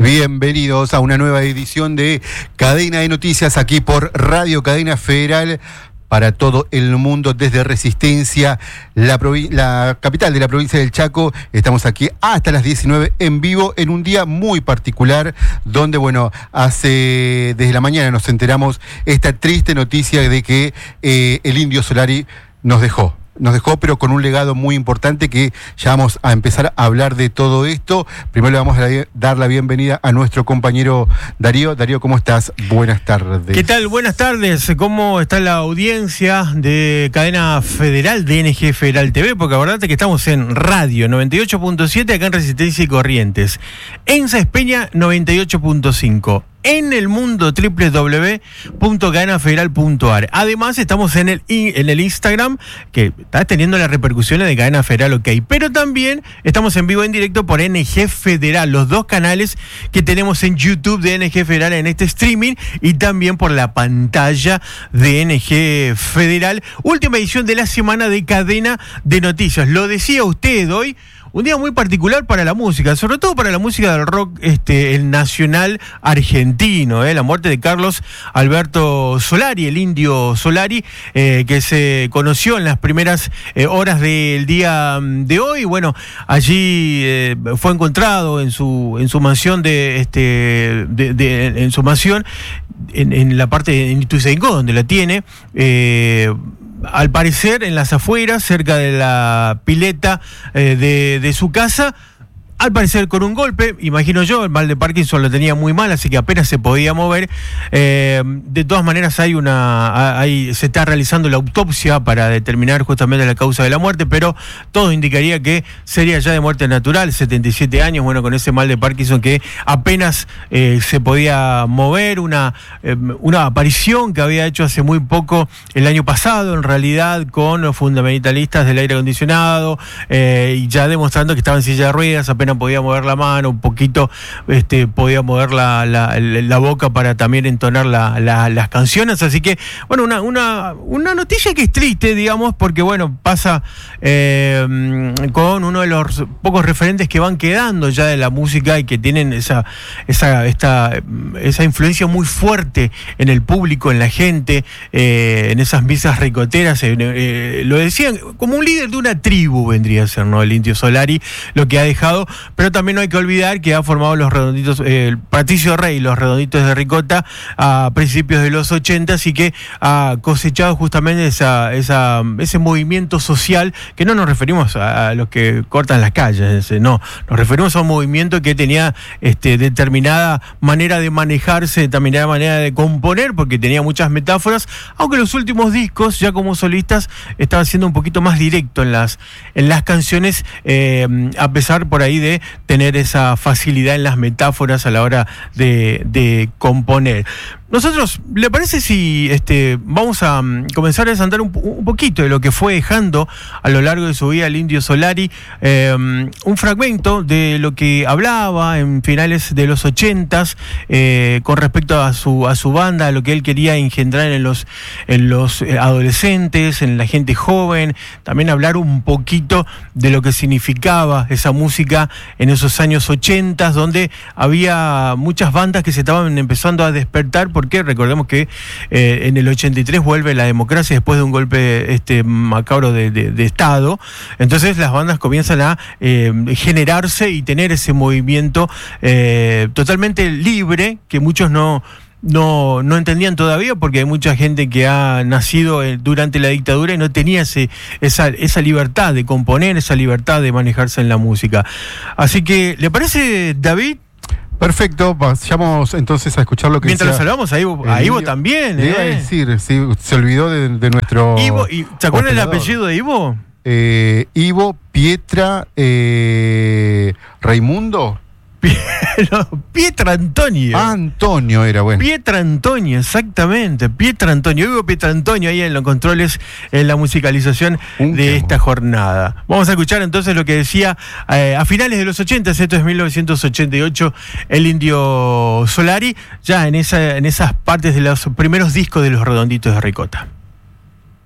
Bienvenidos a una nueva edición de Cadena de Noticias aquí por Radio Cadena Federal para todo el mundo desde Resistencia, la capital de la provincia del Chaco. Estamos aquí hasta las 19 en vivo en un día muy particular donde, desde la mañana nos enteramos esta triste noticia de que el Indio Solari nos dejó, pero con un legado muy importante que ya vamos a empezar a hablar de todo esto. Primero le vamos a dar la bienvenida a nuestro compañero Darío. Darío, ¿cómo estás? Buenas tardes. ¿Qué tal? Buenas tardes. ¿Cómo está la audiencia de Cadena Federal, de NG Federal TV? Porque acordate que estamos en radio 98.7 acá en Resistencia y Corrientes. En Sespeña 98.5. En el mundo www.cadenafederal.ar. Además estamos en el Instagram, que está teniendo las repercusiones de Cadena Federal, ok. Pero también estamos en vivo en directo por NG Federal, los dos canales que tenemos en YouTube de NG Federal en este streaming, y también por la pantalla de NG Federal. Última edición de la semana de Cadena de Noticias. Lo decía usted hoy. Un día muy particular para la música, sobre todo para la música del rock el nacional argentino, la muerte de Carlos Alberto Solari, el Indio Solari, que se conoció en las primeras horas del día de hoy. Bueno, allí fue encontrado en su mansión en su mansión en la parte de Ituzaingó, donde la tiene. Al parecer en las afueras, cerca de la pileta de su casa, al parecer con un golpe, imagino yo. El mal de Parkinson lo tenía muy mal, así que apenas se podía mover. De todas maneras se está realizando la autopsia para determinar justamente la causa de la muerte, pero todo indicaría que sería ya de muerte natural, 77 años, con ese mal de Parkinson que apenas se podía mover, una aparición que había hecho hace muy poco, el año pasado, en realidad, con los fundamentalistas del aire acondicionado, y ya demostrando que estaba en silla de ruedas, apenas podía mover la mano, un poquito podía mover la boca para también entonar las canciones. Así que, una noticia que es triste, digamos, porque pasa con uno de los pocos referentes que van quedando ya de la música y que tienen esa influencia muy fuerte en el público, en la gente, en esas misas ricoteras. Lo decían como un líder de una tribu, vendría a ser, ¿no? El Indio Solari, lo que ha dejado. Pero también no hay que olvidar que ha formado los Redonditos, Patricio Rey, los Redonditos de Ricota, a principios de los 80, así que ha cosechado justamente ese movimiento social, que no nos referimos a los que cortan las calles, no, nos referimos a un movimiento que tenía determinada manera de manejarse, determinada manera de componer, porque tenía muchas metáforas, aunque los últimos discos, ya como solistas, estaba siendo un poquito más directo en las canciones, a pesar por ahí de tener esa facilidad en las metáforas a la hora de componer. Nosotros, ¿le parece si vamos a comenzar a desandar un poquito de lo que fue dejando a lo largo de su vida el Indio Solari? Un fragmento de lo que hablaba en finales de los 80s con respecto a su banda, a lo que él quería engendrar en los adolescentes, en la gente joven. También hablar un poquito de lo que significaba esa música en esos años 80s, donde había muchas bandas que se estaban empezando a despertar, porque recordemos que en el 83 vuelve la democracia después de un golpe macabro de Estado. Entonces las bandas comienzan a generarse y tener ese movimiento totalmente libre, que muchos no entendían todavía, porque hay mucha gente que ha nacido durante la dictadura y no tenía esa libertad de componer, esa libertad de manejarse en la música. Así que, ¿le parece, David? Perfecto, vayamos entonces a escuchar lo que mientras lo saludamos a Ivo también. Le iba a decir, sí, se olvidó de nuestro Ivo. ¿Y ¿te acuerdas el apellido de Ivo? Ivo Pietra Raimundo. Pietra Antonio. Antonio era, Pietra Antonio, exactamente. Pietra Antonio. Vivo Pietra Antonio ahí en los controles, en la musicalización de esta jornada. Vamos a escuchar entonces lo que decía a finales de los 80, esto es 1988, el Indio Solari, ya en esas partes de los primeros discos de los Redonditos de Ricota.